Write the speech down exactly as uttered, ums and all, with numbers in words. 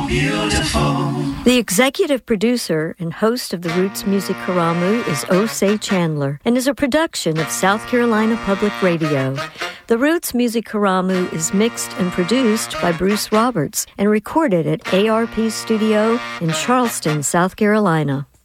beautiful. The executive producer and host of the Roots Music Karamu is Osei Chandler and is a production of South Carolina Public Radio. The Roots Music Karamu is mixed and produced by Bruce Roberts and recorded at A R P Studio in Charleston, South Carolina.